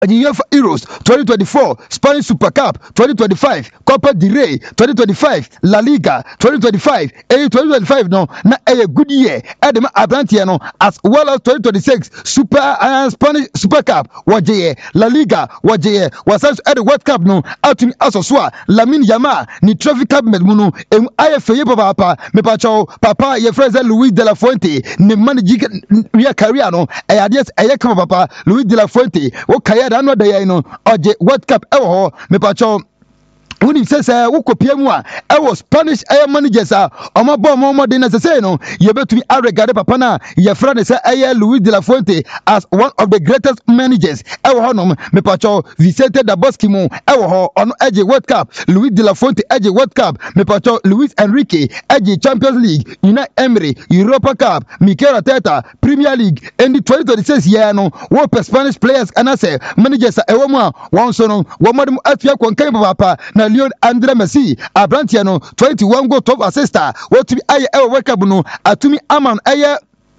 UEFA Euros 2024, Spanish Super Cup 2025, Copa del Rey 2025, La Liga 2025, 2025 no na a good year Adam Abrantiano as well as 2026 Spanish Super Cup waje La Liga waje wasan at the World Cup no atumi asoswa Lamine Yamal ni trophy cabinet mu no ayefeye papa me papa ye friend Luis de la Fuente ni manage real career no ayades ayeka papa Luis de la Fuente o kaya da no da yai no oje World Cup ewo ho me pacho Unim says, Wokopia mua, I was Spanish air managers are on my bomb more than necessary. No, you bet me, I regard Papana, your friend say, Luis de la Fuente as one of the greatest managers. Ever honum, me pacho, visited the Boskimo, ever on Edge World Cup, Luis de la Fuente Edge World Cup, me pacho, Luis Enrique, Edge Champions League, United Emery, Europa Cup, Mikel Arteta, Premier League, and the 2026 year, no, what Spanish players and I say, managers are a one son, one more Afia Conquer Papa, na Leon Andre Messi Abrantiano 21 goal 12 assist what to be aye World Cup no atumi aman aye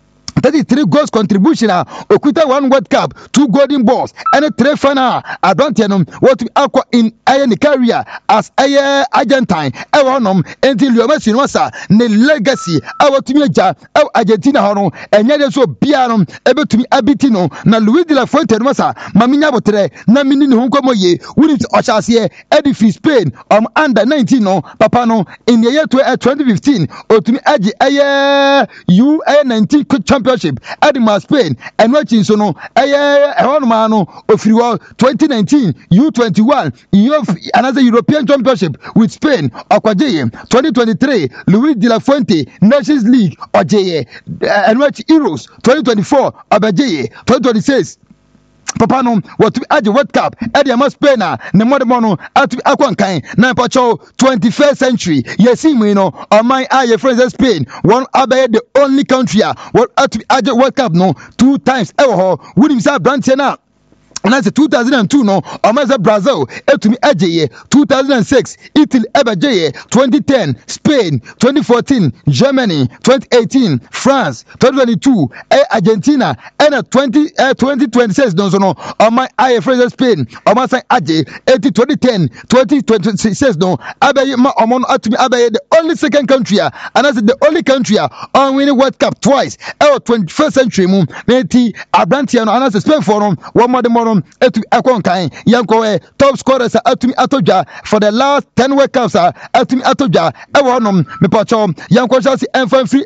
33 goals contribution Okuta 1 World Cup 2 golden balls and 3 final Abrantiano what to be aqua in aye career as aye Argentine ewonom until Leo Messi no sa ne legacy awotumi aja Argentina hono enye so bia no ebetumi abitino na Luis de la Fuente no sa maminya botre na mini ne hunkomo ye wuni ochase edify Spain under 19 no papa no in the year 2015 otumi aji aye U19 championship Adima Spain and watching so no aye honmano ofriwo 2019 U21 another European championship with Spain okwaje 2023 Luis de la Fuente Nations League oje and watch Euros 2024 abaje 2026 Papa no what aje World Cup Ediama Spain ne modemono atu akwankan na pacho 21st century yesi mu no on my aye friends Spain one abaye the only country what atu aje World Cup no 2 times ever ho winning sa branch na and that's 2002 no Omaza Brazil etumi aje 2006 Italy ebaje 2010 Spain 2014 Germany 2018 France 2022 Argentina and 2026 no so no on my IFRS Spain Omasa aje 2010 2026 no abaye ma omon atumi abaye the only second country and that's the only country on winning World Cup twice 21st century mu neti Abrantiano and that's Spain for one more etu akonkan yanko top scorers atumi atodwa for the last 10 World Cups atumi atodwa ewonom me pacho yanko chasi enfan free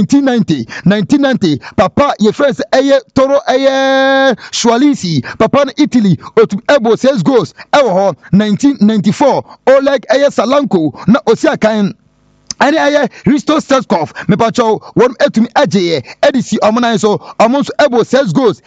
1990 papa ye friends toro Schwalisi papa na Italy otu ebo 6 goals ewo 1994 Oleg Salanko na Osiakan ani aye Risto Stoichkov me pacho won etumi aje edisi omonan so omonso ebo 6 goals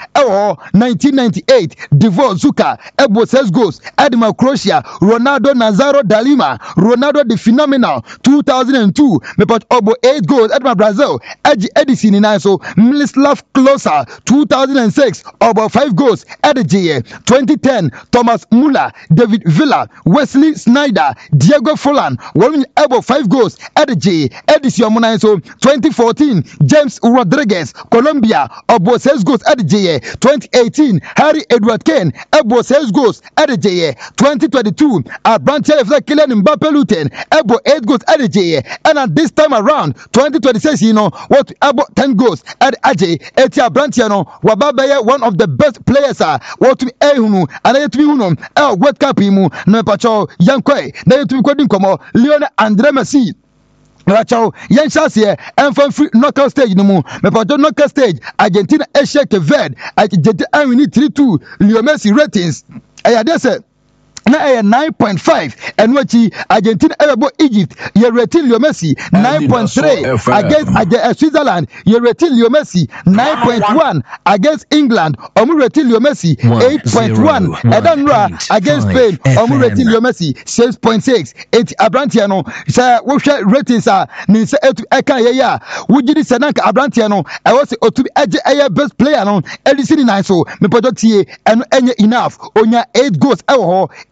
1998 Divor Zuka ebo 6 goals Adima Croatia Ronaldo Nazaro Dalima Ronaldo the phenomenal 2002 me pacho obo 8 goals Adima Brazil edisi ni nan so Miroslav Klose 2006 obo 5 goals edije 2010 Thomas Muller David Villa Wesley Sneijder Diego Forlan won ebo 5 goals Edison Monaiso 2014 James Rodriguez Colombia obo 6 goals edije 2018 Harry Edward Kane ebo 6 goals edije 2022 Abrantia Kylian Mbappe Luton ebo 8 goals edije and this time around 2026 you know what ebo 10 goals edije eti Abrantia no wababeye one of the best players what to ehunu and yet we hunu World Cup mu na pacho yankoi na yet we kwadi komo Lionel Andre Messi Rachel, Yan Shasia, and from free knockout stage no more. Me pato knockout stage, Argentina Cape Verde, I need 3-2 Leo Messi ratings. Ayadese. Na 9.5 and what Argentina ever Egypt you rating Leo Messi 9.3 against Switzerland you rating Leo Messi 9.1 against England rating Leo Messi 8.1 Edanra against Spain rating Leo Messi 6.6 8 Abrantiano say we share ratings ni say eka ya wujidi Sananka Abrantiano I was to be best player no edisi ni so me podo tie eno enye enough onya 8 goals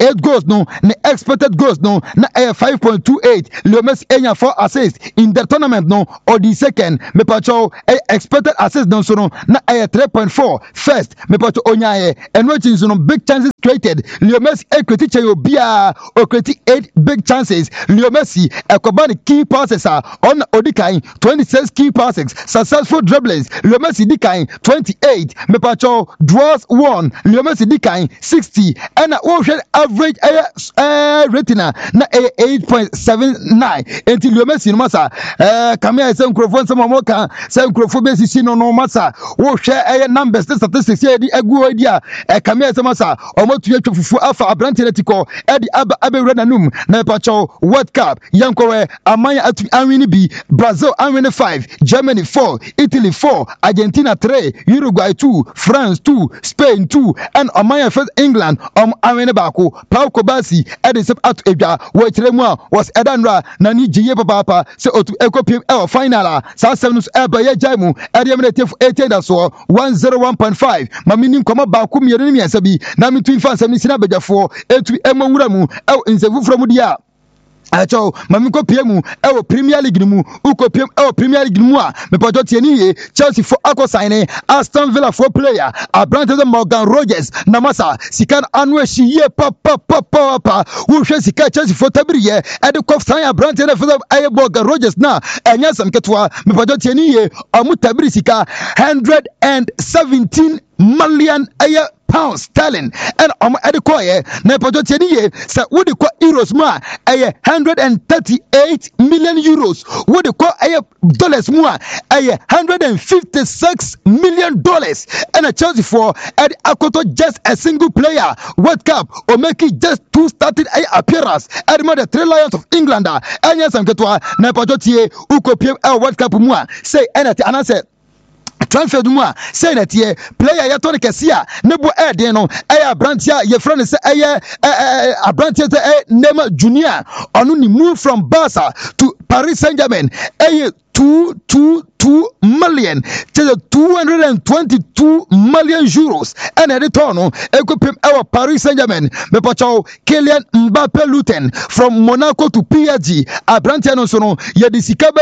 8 goals no ne expected goals no na 5.28. Leo Messi enya 4 assists in the tournament no or the second me pacho expected assists no so no na 3.4 first me pacho onya eno chinso no big chances created. Leo Messi equity cheyo bia o create 8 big chances. Leo Messi ekobani key passes on Odikai 26 key passes, successful dribblings. Leo Messi Dikai 28 me pacho draws 1. Leo Messi Dikai 60 and average rating na 8.79 until Leo Messi no masa kamia se microphone some more kan se microphone be sisi no masa wo hwe numbers statistics here di agu dia kamia se masa omotu atwa fufu afa abrante letiko edi aba abewura num na pacho World Cup yankowe amanya atu anwini bi Brazil anwini 5 Germany 4 Italy 4 Argentina 3 Uruguay 2 France 2 Spain 2 and amanya first England anwini bako Pau Kobasi edisep atu edwa wo kiremu was edanra na ni jiye papa se otu ekopiem final sa 7 eba ye jaimu edemnetef 8 da so 101.5 mamini nkoma bako miere ni miensa bi na mitu infa nsem ni sina bedafo etu emowura mu nsefu from dia acho mamiko piemu Premier League mu uko piem Premier League mu a me poto tieni ye Chelsea for ako sign Aston Villa for player Abrante Morgan Rogers na masa sikan anwe shiye pa wo hwe sika Chelsea for tabriye ade kof sign Abrante na for Morgan Rogers na enya sam ketwa me poto tieni ye amu tabri sika 117 million pounds sterling and adekoye na poto tieni ye sa wo de ko euros ma 138 million euros wo de ko dollars mu a 156 million dollars and a Chelsea for akoto just a single player World Cup or make it just 2 starting appearance at the 3 Lions of England and yes am ketwa na poto tie ukopiem World Cup mu a say anything and I said transfer mu a say that ye player ya to kesia ne bo den no Abrantia ye friend say Abrantia Neymar Junior onu ni move from Barca to Paris Saint-Germain 222 million to 222 million euros and a return equipment our Paris Saint-Germain me pacho Kylian Mbappe Luton from Monaco to PSG Abrantia no so no ye disikabe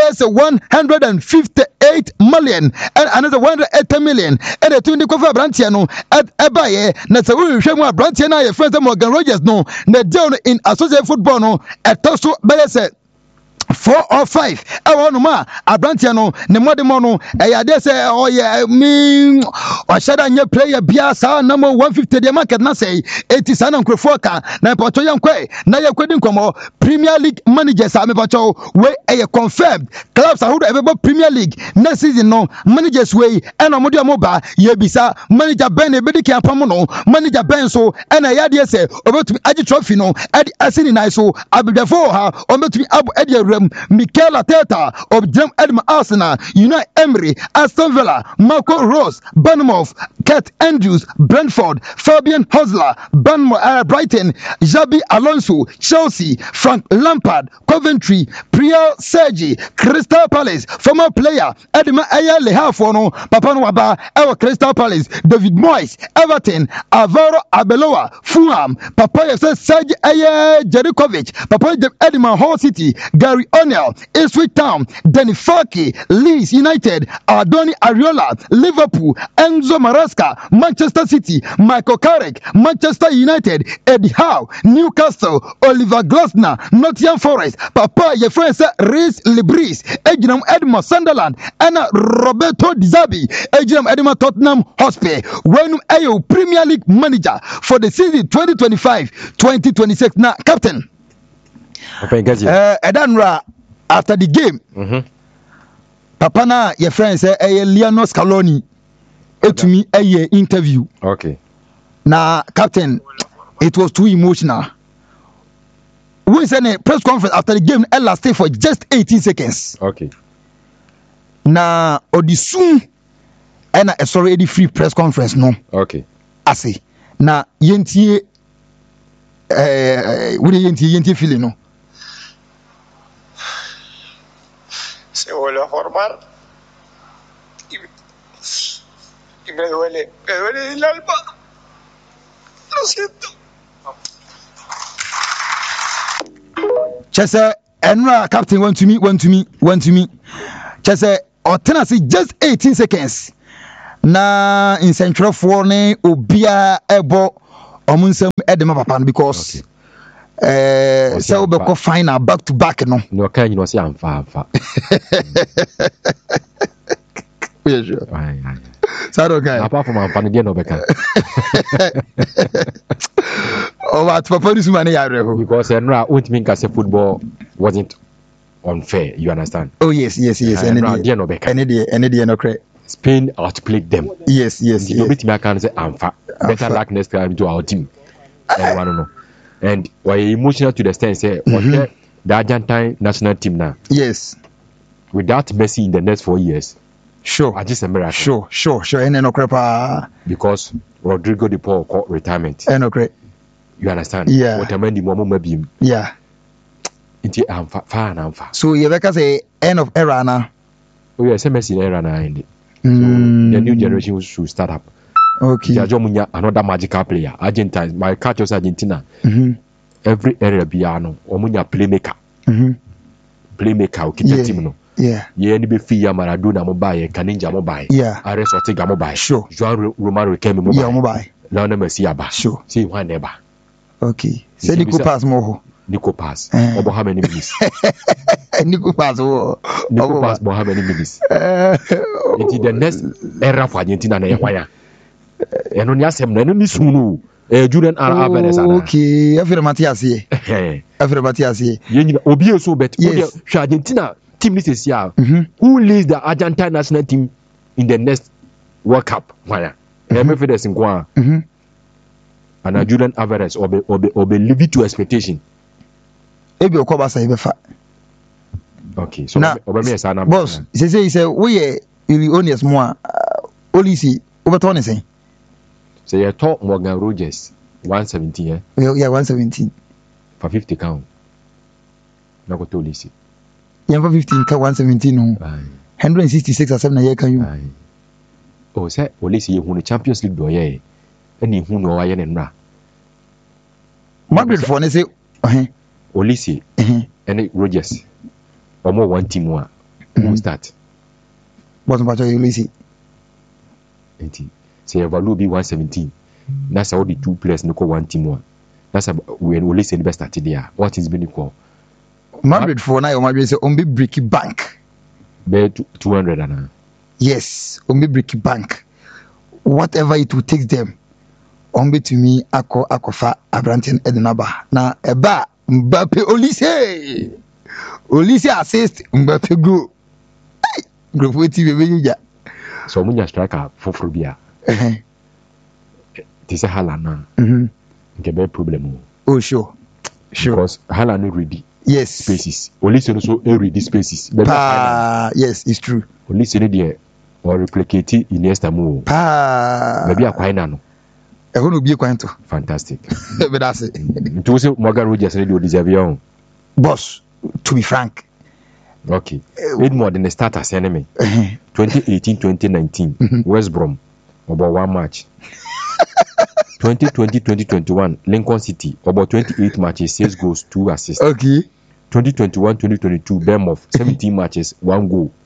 158 million and another 180 million and the 20 for Abrantia no at ebaye na se we hwe mu Abrantia na ye friend Morgan Rogers no na deal in associate football no etoso be say 4 or 5 no ma Abrantia no ne modemo no ade say me o shada nye player bia sa na 150 de market na say 80 sana nkrofo ka na poto yankwe na yakwedi nkomo Premier League managers me poto we confirmed clubs ahudo ebebo Premier League next season no managers we eno modi amoba ye bisa manager Ben ebedi apam no manager Ben so ena ya de say obetumi agi trophy no adi asini na so abedafo ha obetumi abu edi Mikel Arteta of Edmund Arsenal, Unai Emery, Aston Villa, Marco Rose, Bournemouth, Kurt Andrews, Brentford, Fabian Hosler, Brighton, Xabi Alonso, Chelsea, Frank Lampard, Coventry, Priel Sergi, Crystal Palace, former player Edmund Lehafono, Papanwaba, our Crystal Palace, David Moyes, Everton, Alvaro Arbeloa, Fulham, Papaya Sergi Jerikovic, Papaya Edmund Hall City, Gary O'Neill, Ipswich Town, Danny Farke, Leeds United, Adoni Ariola, Liverpool, Enzo Maresca, Manchester City, Michael Carrick, Manchester United, Eddie Howe, Newcastle, Oliver Glasner, Nottingham Forest, Papa your friend Reece Libris, Ejinam Edmund Sunderland, Anna Roberto Di Zabi, Ejinam Edmund Tottenham Hotspur, when Ayo Premier League manager for the season 2025-2026. Now, Captain. Edanra after the game, Papa na your friend say Lionel Scaloni to me a interview. Okay. Now, Captain, it was too emotional. We said a press conference after the game lasted for just 18 seconds. Okay. Now, Odisun and a already free press conference no. Okay. I say. Now, yenti yenti feeling no. Se vuelve a formar y me duele el alma. Lo siento. Chese Enra captain want to me. Chese Otenasi just 18 seconds. Na in central for ne obia ebo omunsem edema papa because so be ko final back to back no. No can you know say amfa. Yeah, sure. Aye. So okay. Apart from amfa no no be can. Oh, what papa this man ya Because Enra won't mean say football wasn't unfair, you understand? Oh yes. Any day no credit. Spain outplayed them. Yes. Nobody can say amfa. Better luck next time to our team. And why emotional to the extent say the Argentine national team now. Yes. Without Messi in the next 4 years. Sure. I just a miracle. Sure. And no crepa. Because Rodrigo de Paul caught retirement. No crepa. You understand? Yeah. What I mean the moment maybe. Yeah. It's amfa. So you better say end of era now. Oh yes, Messi era now in it. So the new generation should start up. Okay. Another magical player. Argentina, my culture is Argentina. Every area piano, omunya playmaker. Playmaker, okay, team no. Yeah. Yeah, ni be fiya Maradona mobile, Kaninja mobile. Yeah. Ares Ortega mobile. Sure. João Romário came mobile. Yeah, mobile. Lionel Messi aba. Sure. See one never. Okay. Say Nico pass more. Nico pass. Obo how many minutes? Nico pass more. Nico pass more how many minutes? It is the next era for Argentina na yawaya. Eno ni asem na eno ni sunu. Julian Alvarez ana. Okay, afere Matias here. Afere Matias here. Yenyi obi so bet. Argentina team this is here. Who leads the Argentine national team in the next World Cup? Why? Eme fe desin kwa. And Julian Alvarez obe leave it to expectation. Ebi okoba sa ibefa. Okay, so obe me sa na. Boss, say we honest more Olisi obeton say. So you talk Morgan Rogers 117 Yeah, 117. For 50 count. Na ko to Olisi. Yeah, for 15 ka 117 no. 166 or 7 na year can you. Oh, say Olisi hu the Champions League do ye. Any hu no wa ye na. Madrid for ne say Olisi and Rogers. Omo one team one. Who start? What's about Olisi? 80. Say value be 117. That's all the two players no one team one. That's when Olisi the best started there. What is being called? Madrid for now Madrid say on be bricky bank. Be 200 and yes, on be bricky bank. Whatever it will take them. On be to me akofa Abranten Edenaba. Na eba Mbappe Olisi assist Mbappe go. Group TV be ya. So munya striker for bia. This is Haaland now. Nke be problem. Oh sure. Because Haaland no ready. Yes. Spaces. Olisi also ready spaces. Yes, it's true. Olisi no there or replicate Iniesta mo. Maybe akwa na no. Ehun obi kwanto. Fantastic. But that's it. To say Morgan Rogers no deserve your boss, to be frank. Okay. Need more than the starters enemy. 2018-2019 West Brom about one match. 2020-2021 Lincoln City about 28 matches, 6 goals, 2 assists. Okay. 2021-2022 Bournemouth 17 matches, 1 goal.